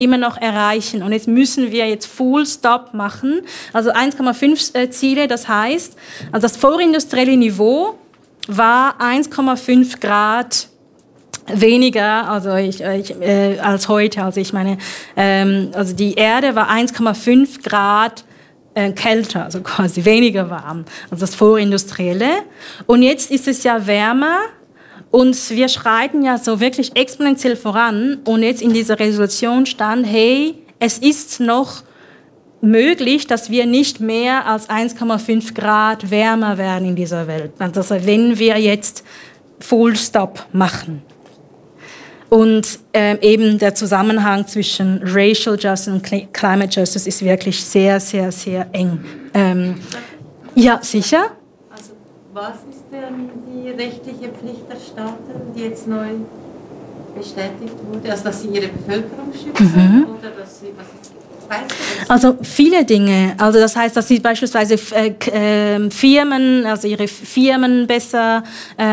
immer noch erreichen. Und jetzt müssen wir jetzt Full Stop machen. Also 1,5 Ziele, das heißt, also das vorindustrielle Niveau war 1,5 Grad weniger, also als heute. Also ich meine, also die Erde war 1,5 Grad kälter, also quasi weniger warm als das Vorindustrielle. Und jetzt ist es ja wärmer und wir schreiten ja so wirklich exponentiell voran. Und jetzt in dieser Resolution stand, hey, es ist noch möglich, dass wir nicht mehr als 1,5 Grad wärmer werden in dieser Welt. Also wenn wir jetzt Full Stop machen. Und eben der Zusammenhang zwischen Racial Justice und Climate Justice ist wirklich sehr, sehr, sehr eng. Ja, sicher. Also was ist denn die rechtliche Pflicht der Staaten, die jetzt neu bestätigt wurde? Also dass sie ihre Bevölkerung schützen oder dass sie, was ist also viele Dinge. Also das heißt, dass sie beispielsweise Firmen, also ihre Firmen besser,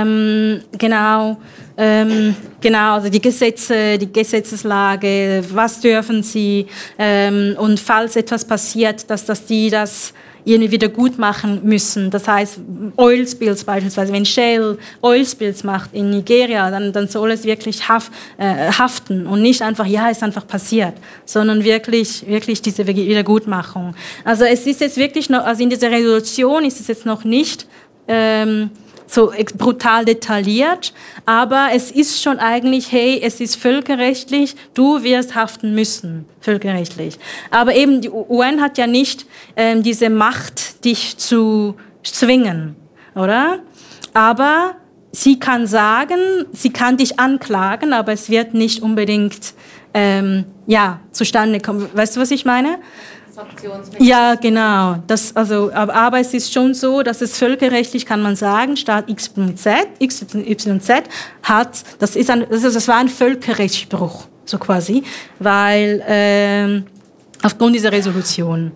also die Gesetze, die Gesetzeslage, was dürfen sie und falls etwas passiert, dass die das irgendwie wieder gut machen müssen. Das heißt, Oil Spills beispielsweise, wenn Shell Oil Spills macht in Nigeria, dann soll es wirklich haften und nicht einfach, ja, ist einfach passiert, sondern wirklich diese Wiedergutmachung. Also es ist jetzt wirklich noch, also in dieser Resolution ist es jetzt noch nicht so brutal detailliert, aber es ist schon eigentlich, hey, es ist völkerrechtlich, du wirst haften müssen, völkerrechtlich. Aber eben die UN hat ja nicht diese Macht, dich zu zwingen, oder? Aber sie kann sagen, sie kann dich anklagen, aber es wird nicht unbedingt zustande kommen. Weißt du, was ich meine? Ja, genau. Aber es ist schon so, dass es völkerrechtlich, kann man sagen, Staat XYZ hat, das war ein Völkerrechtsbruch, so quasi, weil aufgrund dieser Resolution.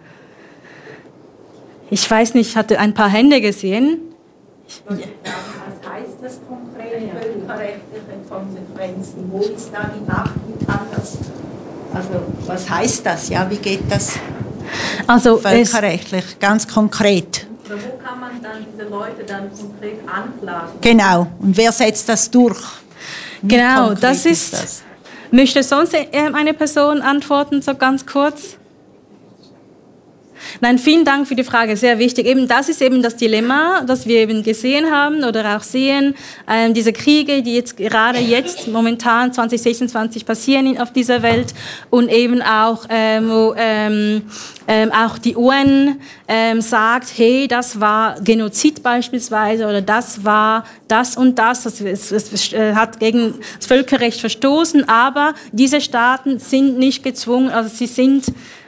Ich weiß nicht, ich hatte ein paar Hände gesehen. Was heißt das konkret, völkerrechtliche Konsequenzen? Wo ist da die Macht? Wie kann das? Also was heißt das? Ja, wie geht das? Also völkerrechtlich, ganz konkret. Aber wo kann man dann diese Leute dann konkret anklagen? Genau. Und wer setzt das durch? Genau, das ist das. Möchte sonst eine Person antworten, so ganz kurz? Nein, vielen Dank für die Frage, sehr wichtig. Eben das ist eben das Dilemma, das wir eben gesehen haben oder auch sehen. Diese Kriege, die jetzt momentan 2026 passieren auf dieser Welt und eben auch, wo auch die UN sagt, hey, das war Genozid beispielsweise oder das war das und das. Es hat gegen das Völkerrecht verstoßen, aber diese Staaten sind nicht gezwungen, also sie sind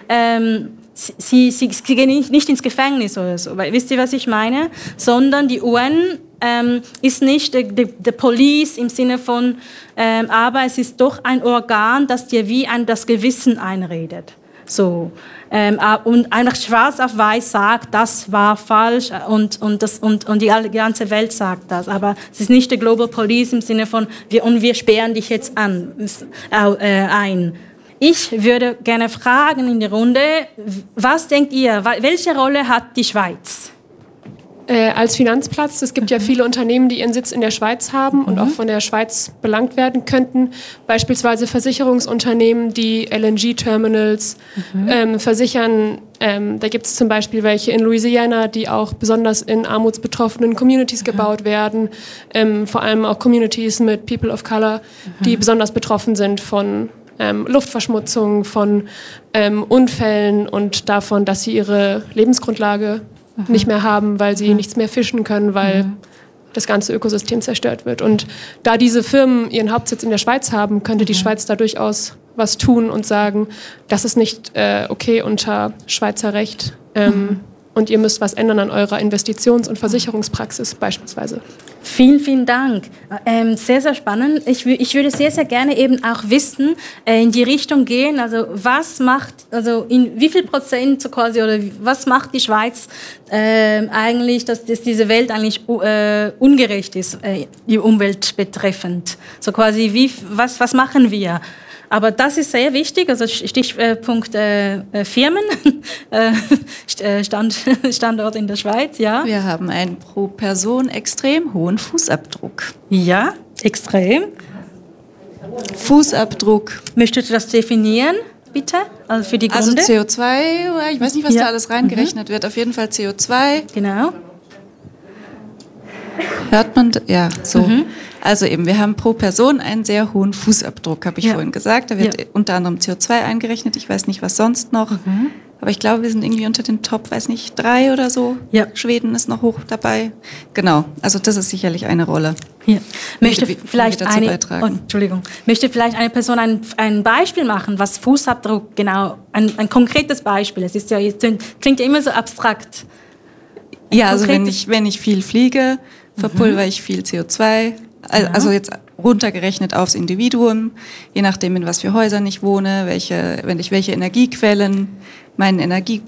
Sie gehen nicht ins Gefängnis oder so. Wisst ihr, was ich meine? Sondern die UN ist nicht die Police im Sinne von, aber es ist doch ein Organ, das dir wie das Gewissen einredet. So. Und einfach schwarz auf weiß sagt, das war falsch und die ganze Welt sagt das. Aber es ist nicht die Global Police im Sinne von, wir sperren dich jetzt ein. Ich würde gerne fragen in die Runde, was denkt ihr, welche Rolle hat die Schweiz? Als Finanzplatz, es gibt ja viele Unternehmen, die ihren Sitz in der Schweiz haben und auch von der Schweiz belangt werden könnten. Beispielsweise Versicherungsunternehmen, die LNG-Terminals versichern. Da gibt es zum Beispiel welche in Louisiana, die auch besonders in armutsbetroffenen Communities gebaut werden. Vor allem auch Communities mit People of Color, die besonders betroffen sind von Luftverschmutzung, von Unfällen und davon, dass sie ihre Lebensgrundlage nicht mehr haben, weil sie nichts mehr fischen können, weil das ganze Ökosystem zerstört wird. Und da diese Firmen ihren Hauptsitz in der Schweiz haben, könnte die Schweiz da durchaus was tun und sagen, das ist nicht okay unter Schweizer Recht und ihr müsst was ändern an eurer Investitions- und Versicherungspraxis beispielsweise. Vielen, vielen Dank. Sehr, sehr spannend. Ich würde sehr, sehr gerne eben auch wissen, in die Richtung gehen, also was macht, also in wie viel Prozent so quasi, oder was macht die Schweiz eigentlich, dass diese Welt eigentlich ungerecht ist, die Umwelt betreffend. So quasi, was machen wir? Aber das ist sehr wichtig, also Stichpunkt Firmen, Standort in der Schweiz, ja. Wir haben einen pro Person extrem hohen Fußabdruck. Ja, extrem. Fußabdruck. Möchtest du das definieren, bitte? Also für die Gründe? Also CO2, ich weiß nicht, was da alles reingerechnet wird. Auf jeden Fall CO2. Genau. Hört man, ja, so. Also eben, wir haben pro Person einen sehr hohen Fußabdruck, habe ich vorhin gesagt. Da wird unter anderem CO2 eingerechnet. Ich weiß nicht, was sonst noch. Aber ich glaube, wir sind irgendwie unter den Top, weiß nicht, 3 oder so. Ja. Schweden ist noch hoch dabei. Genau, also das ist sicherlich eine Rolle. Ja. Möchte vielleicht eine Person ein Beispiel machen, was Fußabdruck genau, ein konkretes Beispiel. Es ist ja, klingt ja immer so abstrakt. Ja, also wenn ich viel fliege, verpulver ich viel CO2. Also jetzt runtergerechnet aufs Individuum, je nachdem, in was für Häusern ich wohne, welche Energiequellen meinen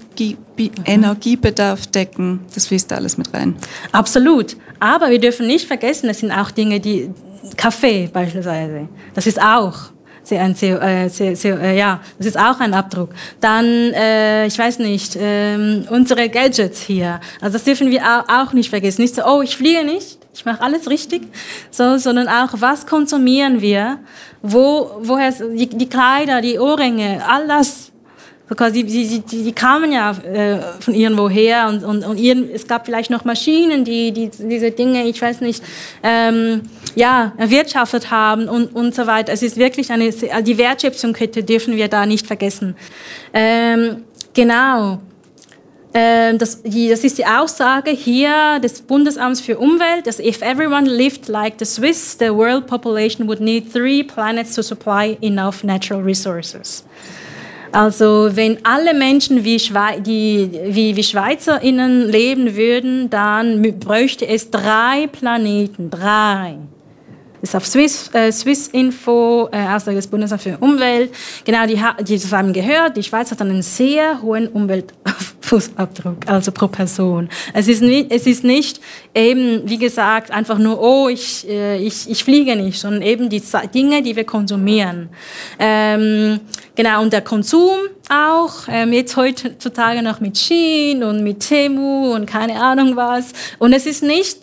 Energiebedarf decken, das fließt da alles mit rein. Absolut. Aber wir dürfen nicht vergessen, es sind auch Dinge, die Kaffee beispielsweise, das ist auch das ist auch ein Abdruck. Dann, ich weiß nicht, unsere Gadgets hier, also das dürfen wir auch nicht vergessen. Nicht so, oh, ich fliege nicht, ich mache alles richtig, so, sondern auch, was konsumieren wir, woher die Kleider, die Ohrringe, all das. Die kamen ja von irgendwoher und es gab vielleicht noch Maschinen, die diese Dinge, ich weiß nicht, erwirtschaftet haben und so weiter. Es ist wirklich die Wertschöpfungskette dürfen wir da nicht vergessen. Genau. Das ist die Aussage hier des Bundesamts für Umwelt, dass if everyone lived like the Swiss, the world population would need 3 planets to supply enough natural resources. Also wenn alle Menschen wie SchweizerInnen leben würden, dann bräuchte es 3 Planeten, 3. Das ist auf Swiss-Info, Aussage des Bundesamts für Umwelt. Genau, die haben gehört, die Schweiz hat einen sehr hohen Umweltfußabdruck, also pro Person. Es ist nicht eben, wie gesagt, einfach nur, oh, ich fliege nicht, sondern eben die Dinge, die wir konsumieren. Genau, und der Konsum auch, jetzt heutzutage noch mit Shein und mit Temu und keine Ahnung was. Und es ist nicht,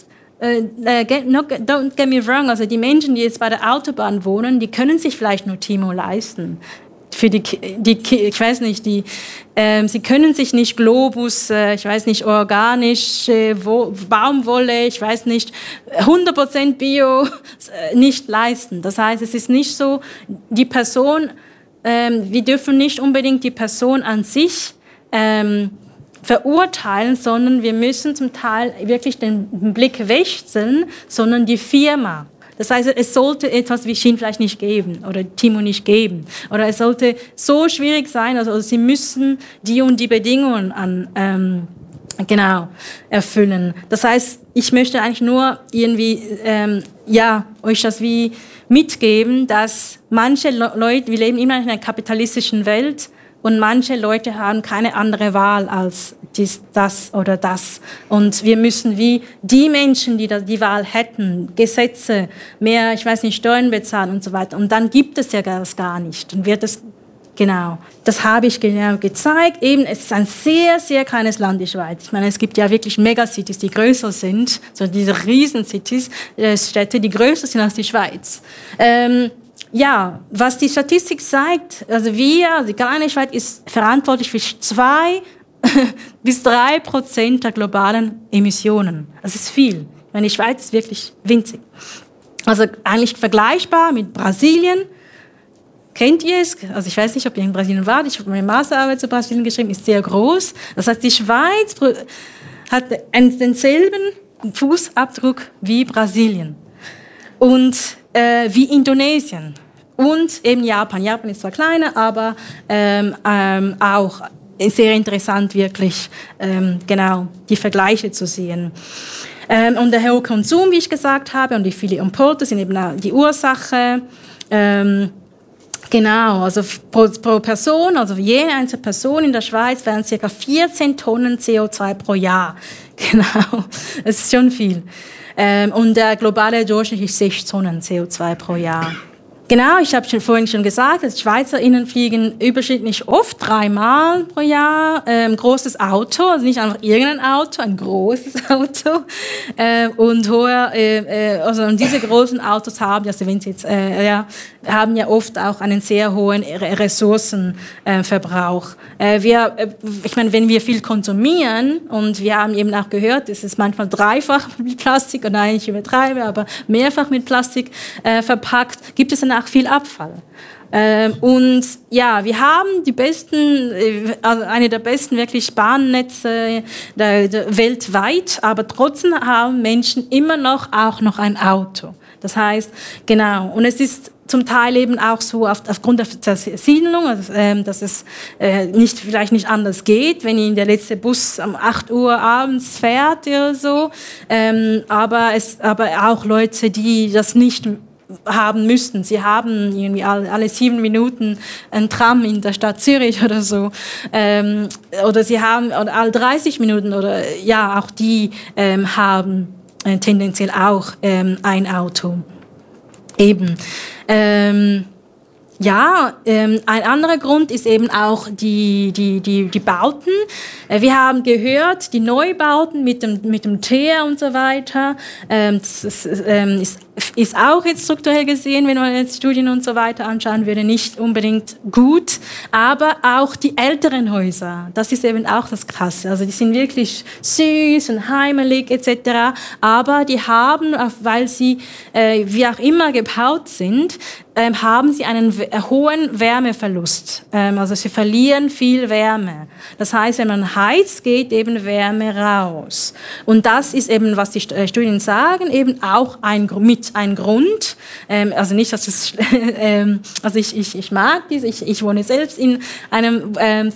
don't get me wrong, also die Menschen, die jetzt bei der Autobahn wohnen, die können sich vielleicht nur Temu leisten. Für ich weiß nicht, sie können sich nicht Globus, ich weiß nicht, organische Baumwolle, ich weiß nicht, 100% Bio nicht leisten. Das heißt, es ist nicht so, die Person, wir dürfen nicht unbedingt die Person an sich verurteilen, sondern wir müssen zum Teil wirklich den Blick wechseln, sondern die Firma. Das heißt, es sollte etwas wie Shein vielleicht nicht geben oder Temu nicht geben. Oder es sollte so schwierig sein, also sie müssen die und die Bedingungen erfüllen. Das heißt, ich möchte eigentlich nur irgendwie, euch das wie mitgeben, dass manche Leute, wir leben immer in einer kapitalistischen Welt, und manche Leute haben keine andere Wahl als das oder das. Und wir müssen wie die Menschen, die die Wahl hätten, Gesetze, mehr, ich weiß nicht, Steuern bezahlen und so weiter. Und dann gibt es ja das gar nicht. Und wird es, genau, das habe ich genau gezeigt. Eben, es ist ein sehr, sehr kleines Land, die Schweiz. Ich meine, es gibt ja wirklich Megacities, die größer sind, so diese Riesencities, Städte, die größer sind als die Schweiz. Ja, was die Statistik zeigt, also die kleine Schweiz ist verantwortlich für 2 bis 3% der globalen Emissionen. Das ist viel. Ich meine, die Schweiz ist wirklich winzig. Also eigentlich vergleichbar mit Brasilien. Kennt ihr es? Also ich weiß nicht, ob ihr in Brasilien wart. Ich habe meine Masterarbeit zu Brasilien geschrieben, ist sehr groß. Das heißt, die Schweiz hat denselben Fußabdruck wie Brasilien. Und wie Indonesien und eben Japan. Japan ist zwar kleiner, aber auch sehr interessant wirklich, die Vergleiche zu sehen. Und der hohe Konsum, wie ich gesagt habe, und die vielen Importe sind eben die Ursache. Also pro Person, also jede einzelne Person in der Schweiz werden ca. 14 Tonnen CO2 pro Jahr. Genau, das ist schon viel. Und der globale Durchschnitt ist 6 Tonnen CO2 pro Jahr. Genau, ich habe vorhin schon gesagt, die SchweizerInnen fliegen überschnittlich oft, 3-mal pro Jahr. Großes Auto, also nicht einfach irgendein Auto, ein großes Auto. Und und diese großen Autos haben, also wenn sie jetzt, haben ja oft auch einen sehr hohen Ressourcenverbrauch. Ich meine, wenn wir viel konsumieren, und wir haben eben auch gehört, es ist manchmal dreifach mit Plastik, und eigentlich übertreibe, aber mehrfach mit Plastik verpackt, gibt es dann auch viel Abfall. Und ja, wir haben eine der besten wirklich Bahnnetze weltweit, aber trotzdem haben Menschen immer noch ein Auto. Das heißt, genau, und es ist zum Teil eben auch so aufgrund der Siedlung, dass es vielleicht nicht anders geht, wenn der letzte Bus um 8 Uhr abends fährt oder so. Aber auch Leute, die das nicht haben müssten. Sie haben irgendwie alle 7 Minuten ein Tram in der Stadt Zürich oder so. Oder sie haben alle 30 Minuten oder ja, auch die haben tendenziell auch ein Auto. Eben. Ein anderer Grund ist eben auch die Bauten. Wir haben gehört, die Neubauten mit dem Teer und so weiter, das ist auch jetzt strukturell gesehen, wenn man jetzt Studien und so weiter anschauen würde, nicht unbedingt gut. Aber auch die älteren Häuser, das ist eben auch das Krasse. Also die sind wirklich süß und heimelig etc. Aber die haben, weil sie wie auch immer gebaut sind, haben sie einen hohen Wärmeverlust. Also sie verlieren viel Wärme. Das heißt, wenn man heizt, geht eben Wärme raus. Und das ist eben, was die Studien sagen, eben auch ein Grund. Also nicht, dass es, also ich mag dies, ich wohne selbst in einem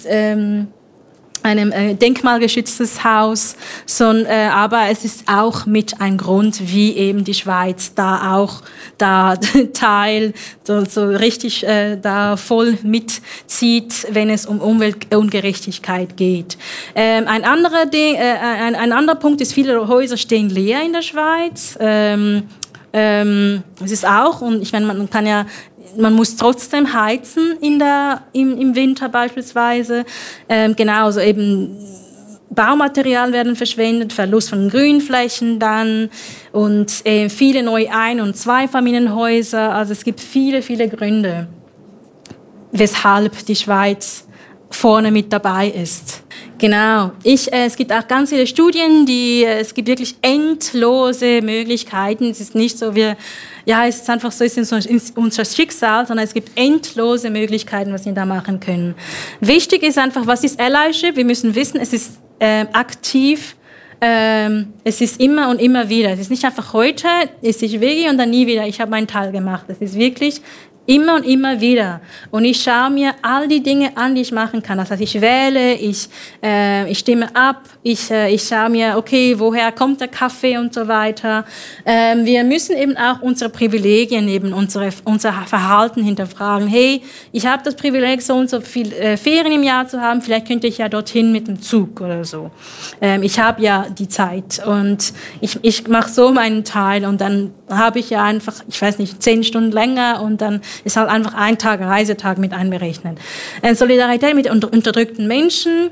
denkmalgeschütztes Haus, aber es ist auch mit ein Grund, wie eben die Schweiz da Teil so richtig da voll mitzieht, wenn es um Umweltungerechtigkeit geht. Ein anderer Punkt ist, viele Häuser stehen leer in der Schweiz. Es ist auch, und ich meine, man muss trotzdem heizen im Winter beispielsweise. Genauso eben Baumaterialien werden verschwendet, Verlust von Grünflächen dann und viele neue Ein- und Zweifamilienhäuser. Also es gibt viele, viele Gründe, weshalb die Schweiz vorne mit dabei ist. Genau. Es gibt auch ganz viele Studien, es gibt wirklich endlose Möglichkeiten. Es ist nicht so, es ist einfach so, es ist unser Schicksal, sondern es gibt endlose Möglichkeiten, was wir da machen können. Wichtig ist einfach, was ist Allyship? Wir müssen wissen, es ist aktiv. Es ist immer und immer wieder. Es ist nicht einfach heute, ist ich Veggie und dann nie wieder, ich habe meinen Teil gemacht. Es ist wirklich immer und immer wieder. Und ich schaue mir all die Dinge an, die ich machen kann. Das heißt, ich wähle, ich stimme ab, ich schaue mir, okay, woher kommt der Kaffee und so weiter. Wir müssen eben auch unsere Privilegien, eben unser Verhalten hinterfragen. Hey, ich habe das Privileg, so und so viel Ferien im Jahr zu haben, vielleicht könnte ich ja dorthin mit dem Zug oder so. Ich habe ja die Zeit und ich mache so meinen Teil und dann habe ich ja einfach, 10 Stunden länger und dann ist halt einfach ein Tag Reisetag mit einberechnet. Solidarität mit unterdrückten Menschen,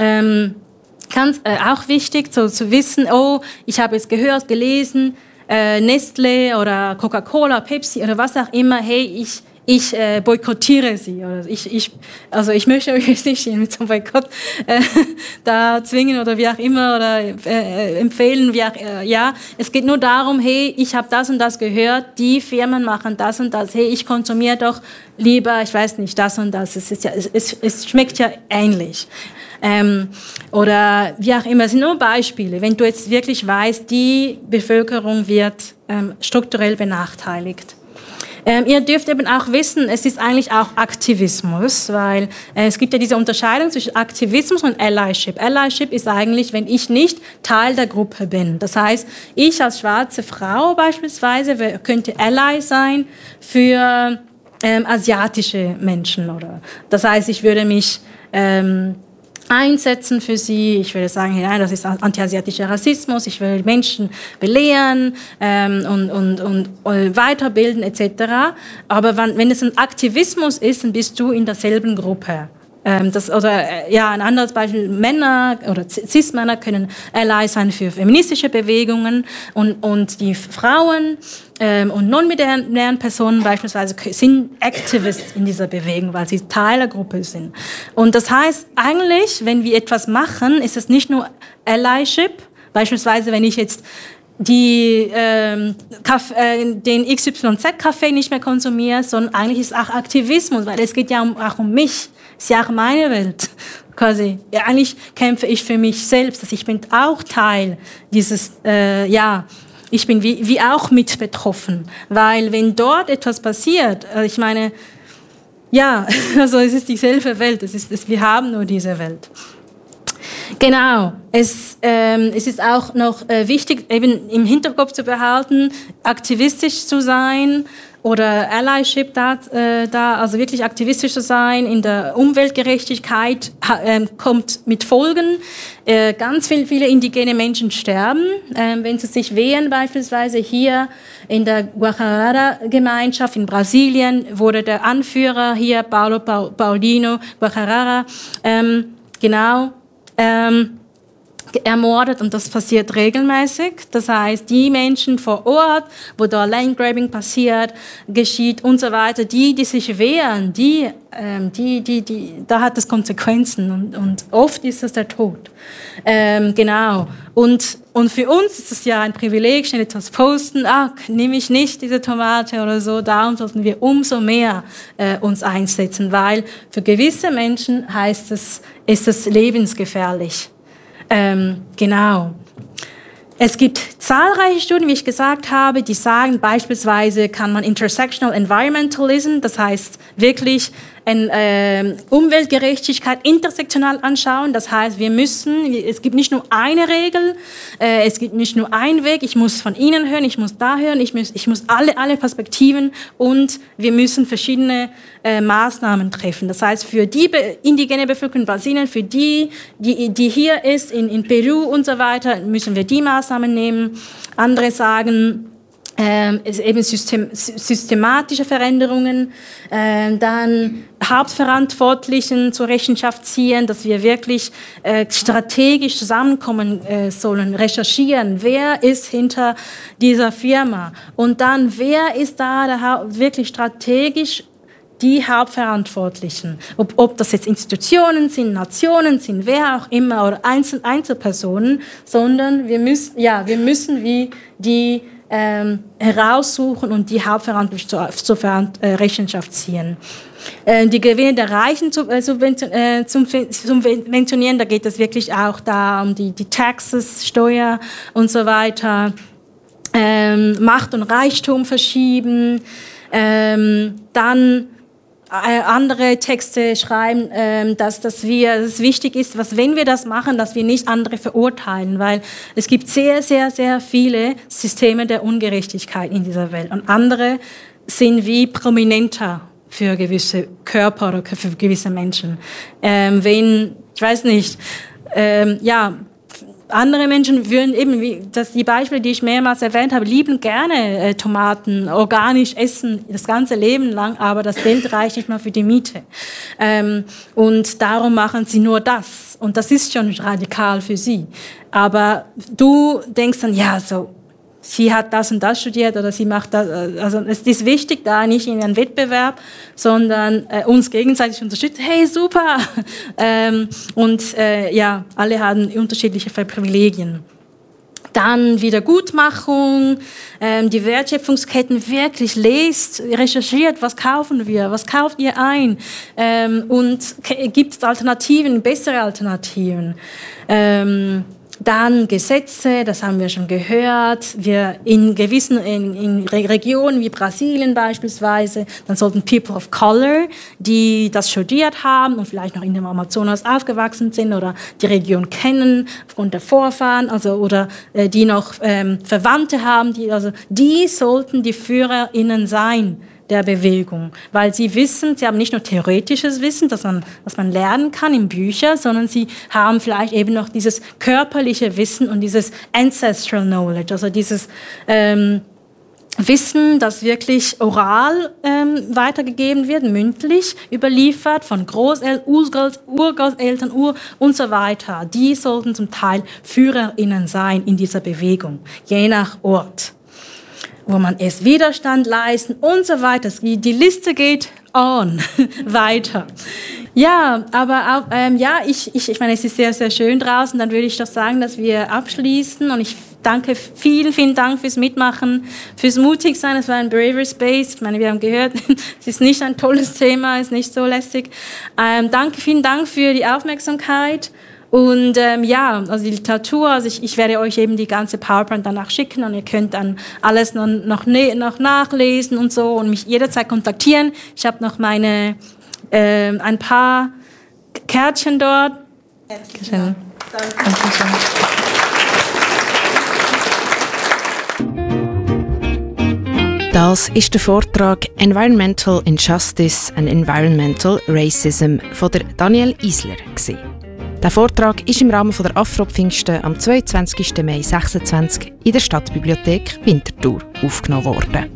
auch wichtig, so zu wissen, ich habe jetzt gehört, gelesen, Nestlé oder Coca-Cola, Pepsi oder was auch immer, hey, ich boykottiere sie. Oder ich möchte euch jetzt nicht mit so einem Boykott da zwingen oder wie auch immer oder empfehlen. Es geht nur darum, hey, ich habe das und das gehört, die Firmen machen das und das, hey, ich konsumiere doch lieber, das und das. Es schmeckt ja ähnlich. Oder wie auch immer, es sind nur Beispiele. Wenn du jetzt wirklich weißt, die Bevölkerung wird strukturell benachteiligt. Ihr dürft eben auch wissen, es ist eigentlich auch Aktivismus, weil es gibt ja diese Unterscheidung zwischen Aktivismus und Allyship. Allyship ist eigentlich, wenn ich nicht Teil der Gruppe bin. Das heißt, ich als schwarze Frau beispielsweise könnte Ally sein für asiatische Menschen. Das heißt, ich würde mich einsetzen für sie. Ich würde sagen, nein, das ist antiasiatischer Rassismus, ich will Menschen belehren und weiterbilden etc. Aber wenn es ein Aktivismus ist, dann bist du in derselben Gruppe. Ein anderes Beispiel, Männer oder Cis-Männer können Ally sein für feministische Bewegungen und die Frauen und non-binären Personen beispielsweise sind Activists in dieser Bewegung, weil sie Teil der Gruppe sind. Und das heißt eigentlich, wenn wir etwas machen, ist es nicht nur Allyship, beispielsweise wenn ich jetzt den XYZ-Kaffee nicht mehr konsumiere, sondern eigentlich ist es auch Aktivismus, weil es geht ja auch um mich. Das ist ja auch meine Welt, quasi. Ja, eigentlich kämpfe ich für mich selbst. Also ich bin auch Teil dieses, ich bin wie auch mit betroffen. Weil wenn dort etwas passiert, ich meine, ja, also es ist dieselbe Welt, wir haben nur diese Welt. Genau, es ist auch noch wichtig, eben im Hinterkopf zu behalten, aktivistisch zu sein oder Allyship also wirklich aktivistisch zu sein in der Umweltgerechtigkeit kommt mit Folgen. Ganz viele indigene Menschen sterben, wenn sie sich wehren, beispielsweise hier in der Guajarara-Gemeinschaft in Brasilien wurde der Anführer hier, Paulino Guajarara, ermordet und das passiert regelmäßig. Das heißt, die Menschen vor Ort, wo da Landgrabbing geschieht und so weiter, die sich wehren, da hat es Konsequenzen und oft ist es der Tod. Genau. Und für uns ist es ja ein Privileg, schnell etwas posten, nehme ich nicht diese Tomate oder so, darum sollten wir umso mehr uns einsetzen, weil für gewisse Menschen ist es lebensgefährlich. Genau. Es gibt zahlreiche Studien, wie ich gesagt habe, die sagen, beispielsweise kann man Intersectional Environmentalism, das heißt wirklich Umweltgerechtigkeit intersektional anschauen. Das heißt, es gibt nicht nur eine Regel, es gibt nicht nur einen Weg, ich muss von Ihnen hören, ich muss da hören, ich muss alle Perspektiven und wir müssen verschiedene Maßnahmen treffen. Das heißt, für die indigene Bevölkerung in Brasilien, für die hier ist, in Peru und so weiter, müssen wir die Maßnahmen nehmen. Andere sagen, eben systematische Veränderungen, dann Hauptverantwortlichen zur Rechenschaft ziehen, dass wir wirklich strategisch zusammenkommen sollen, recherchieren, wer ist hinter dieser Firma und dann, wer ist da wirklich strategisch die Hauptverantwortlichen, ob das jetzt Institutionen sind, Nationen sind, wer auch immer oder Einzelpersonen, sondern wir müssen wie die heraussuchen und die Hauptverantwortlichen zur Rechenschaft ziehen. Die Gewinne der Reichen zu subventionieren, da geht es wirklich auch um die Taxes, Steuer und so weiter, Macht und Reichtum verschieben, dann andere Texte schreiben, dass es wichtig ist, wenn wir das machen, dass wir nicht andere verurteilen, weil es gibt sehr, sehr, sehr viele Systeme der Ungerechtigkeit in dieser Welt und andere sind wie prominenter für gewisse Körper oder für gewisse Menschen. Ich weiß nicht, andere Menschen würden eben, die Beispiele, die ich mehrmals erwähnt habe, lieben gerne Tomaten, organisch essen, das ganze Leben lang, aber das Geld reicht nicht mal für die Miete. Und darum machen sie nur das. Und das ist schon radikal für sie. Aber du denkst dann, sie hat das und das studiert oder sie macht das. Also es ist wichtig, da nicht in einen Wettbewerb, sondern uns gegenseitig unterstützen. Hey, super! Alle haben unterschiedliche Privilegien. Dann Wiedergutmachung, die Wertschöpfungsketten wirklich lest, recherchiert, was kaufen wir, was kauft ihr ein und gibt es Alternativen, bessere Alternativen. Dann Gesetze, das haben wir schon gehört. Wir in Regionen wie Brasilien beispielsweise, dann sollten People of Color, die das studiert haben und vielleicht noch in dem Amazonas aufgewachsen sind oder die Region kennen aufgrund der Vorfahren, oder die noch Verwandte haben, die sollten die FührerInnen sein der Bewegung, weil sie haben nicht nur theoretisches Wissen, was man lernen kann in Büchern, sondern sie haben vielleicht eben noch dieses körperliche Wissen und dieses Ancestral Knowledge, also dieses Wissen, das wirklich oral weitergegeben wird, mündlich überliefert von Urgroßeltern und so weiter. Die sollten zum Teil FührerInnen sein in dieser Bewegung, je nach Ort, wo man es Widerstand leisten und so weiter. Die Liste geht on weiter. Ja, aber auch, ich meine, es ist sehr, sehr schön draußen. Dann würde ich doch sagen, dass wir abschließen. Und ich danke, vielen Dank fürs Mitmachen, fürs Mutigsein. Es war ein Braver Space. Ich meine, wir haben gehört, es ist nicht ein tolles Thema, es ist nicht so lässig. Vielen Dank für die Aufmerksamkeit. Und also die Literatur, also ich werde euch eben die ganze PowerPoint danach schicken und ihr könnt dann alles noch nachlesen und so und mich jederzeit kontaktieren. Ich habe noch ein paar Kärtchen dort. Danke. Das ist der Vortrag «Environmental Injustice and Environmental Racism» von der Danielle Isler. Der Vortrag ist im Rahmen der Afro-Pfingsten am 22. Mai 2026 in der Stadtbibliothek Winterthur aufgenommen worden.